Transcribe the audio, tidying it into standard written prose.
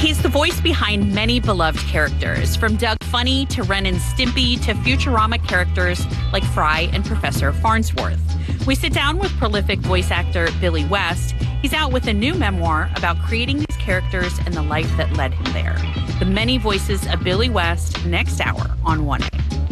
He's the voice behind many beloved characters, from Doug Funny to Ren and Stimpy to Futurama characters like Fry and Professor Farnsworth. We sit down with prolific voice actor Billy West. He's out with a new memoir about creating these characters and the life that led him there. The Many Voices of Billy West, next hour on 1A.